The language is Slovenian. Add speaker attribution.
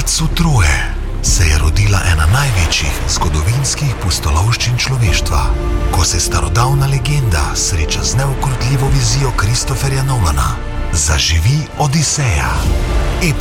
Speaker 1: padcu Troje se je rodila ena največjih zgodovinskih pustolovščin človeštva, ko se starodavna legenda sreča z neukrotljivo vizijo Christopherja Nolana. Zaživi Odiseja, epska